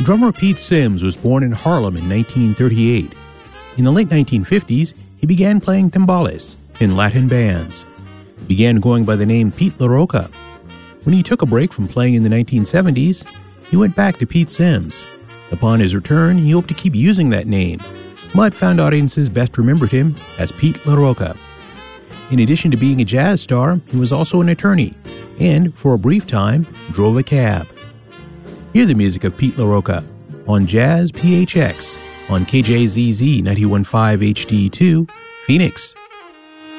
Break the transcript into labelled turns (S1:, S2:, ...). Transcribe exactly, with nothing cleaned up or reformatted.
S1: Drummer Pete Sims was born in Harlem in nineteen thirty-eight. In the late nineteen fifties, he began playing timbales in Latin bands. He began going by the name Pete LaRocca. When he took a break from playing in the nineteen seventies, he went back to Pete Sims. Upon his return, he hoped to keep using that name, but found audiences best remembered him as Pete LaRocca. In addition to being a jazz star, he was also an attorney, and for a brief time, drove a cab. Hear the music of Pete LaRocca on Jazz P H X on K J Z Z ninety-one point five H D two, Phoenix.